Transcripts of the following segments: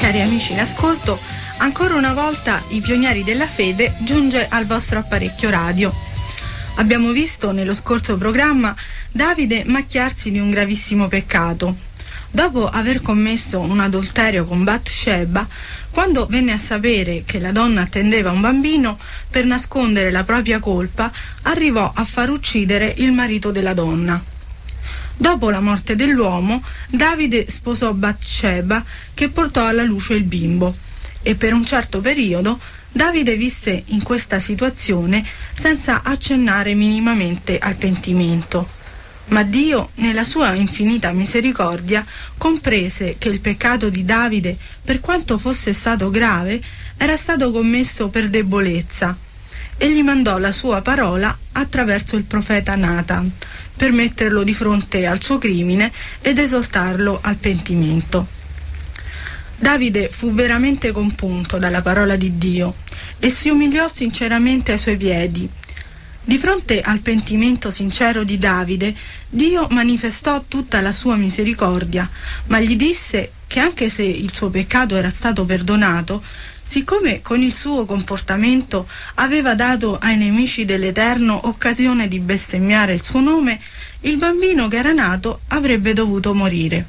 Cari amici in ascolto, ancora una volta i Pionieri della Fede giunge al vostro apparecchio radio. Abbiamo visto nello scorso programma Davide macchiarsi di un gravissimo peccato. Dopo aver commesso un adulterio con Batsheba, quando venne a sapere che la donna attendeva un bambino, per nascondere la propria colpa, arrivò a far uccidere il marito della donna. Dopo la morte dell'uomo, Davide sposò Batsheba, che portò alla luce il bimbo, e per un certo periodo Davide visse in questa situazione senza accennare minimamente al pentimento. Ma Dio, nella sua infinita misericordia, comprese che il peccato di Davide, per quanto fosse stato grave, era stato commesso per debolezza, e gli mandò la sua parola attraverso il profeta Nathan, per metterlo di fronte al suo crimine ed esortarlo al pentimento. Davide fu veramente compunto dalla parola di Dio e si umiliò sinceramente ai suoi piedi. Di fronte al pentimento sincero di Davide, Dio manifestò tutta la sua misericordia, ma gli disse che anche se il suo peccato era stato perdonato, siccome con il suo comportamento aveva dato ai nemici dell'Eterno occasione di bestemmiare il suo nome, il bambino che era nato avrebbe dovuto morire.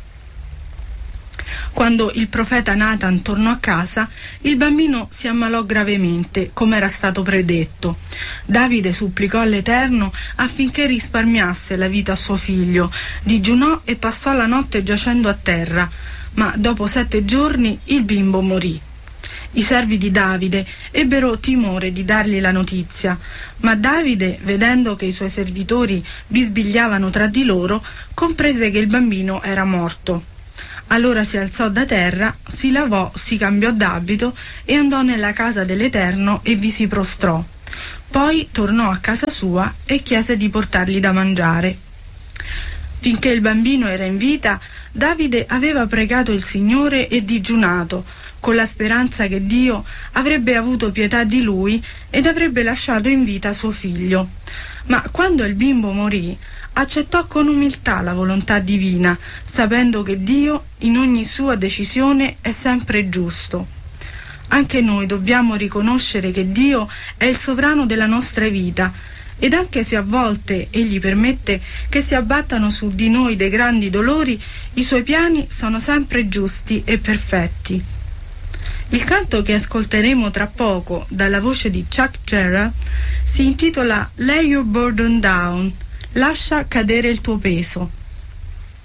Quando il profeta Nathan tornò a casa, il bambino si ammalò gravemente, come era stato predetto. Davide supplicò all'Eterno affinché risparmiasse la vita a suo figlio, digiunò e passò la notte giacendo a terra, ma dopo 7 giorni il bimbo morì. I servi di Davide ebbero timore di dargli la notizia, ma Davide, vedendo che i suoi servitori bisbigliavano tra di loro, comprese che il bambino era morto. Allora si alzò da terra, si lavò, si cambiò d'abito e andò nella casa dell'Eterno e vi si prostrò. Poi tornò a casa sua e chiese di portargli da mangiare. Finché il bambino era in vita, Davide aveva pregato il Signore e digiunato, con la speranza che Dio avrebbe avuto pietà di lui ed avrebbe lasciato in vita suo figlio. Ma quando il bimbo morì, accettò con umiltà la volontà divina, sapendo che Dio in ogni sua decisione è sempre giusto. Anche noi dobbiamo riconoscere che Dio è il sovrano della nostra vita, ed anche se a volte Egli permette che si abbattano su di noi dei grandi dolori, i suoi piani sono sempre giusti e perfetti. Il canto che ascolteremo tra poco dalla voce di Chuck Gerald si intitola Lay Your Burden Down, lascia cadere il tuo peso.